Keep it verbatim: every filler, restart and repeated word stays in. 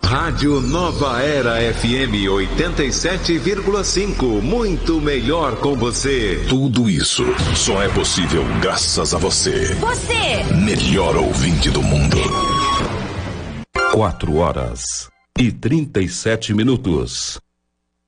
Rádio Nova Era F M oitenta e sete vírgula cinco. Muito melhor com você. Tudo isso só é possível graças a você. Você! Melhor ouvinte do mundo. Quatro horas e trinta e sete minutos.